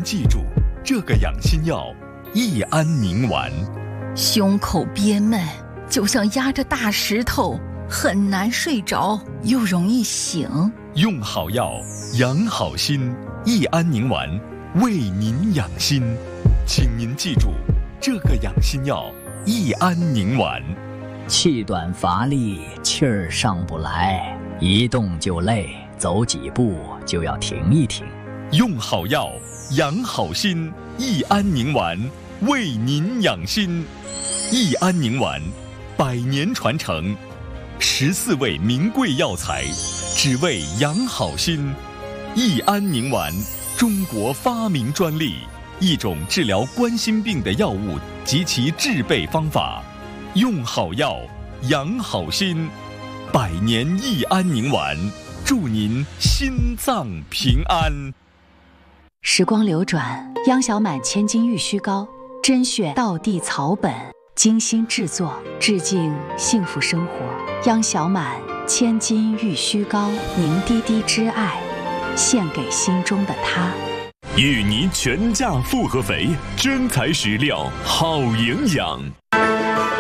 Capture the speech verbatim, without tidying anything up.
记住这个养心药益安宁丸。 胸口憋闷，就像压着大石头，很难睡着，又容易醒。 用好药，养好心，益安宁丸为您养心。请您记住这个养心药益安宁丸。 气短乏力，气儿上不来，一动就累，走几步就要停一停。 用好药，养好心，益安宁丸为您养心。益安宁丸，百年传承，十四味名贵药材，只为养好心。益安宁丸，中国发明专利，一种治疗冠心病的药物及其制备方法。用好药，养好心，百年益安宁丸，祝您心脏平安。 时光流转，央小满千金玉虚膏，甄选道地草本，精心制作，致敬幸福生活。央小满千金玉虚膏，凝滴滴之爱，献给心中的他。 芋泥全价复合肥，真材实料，好营养。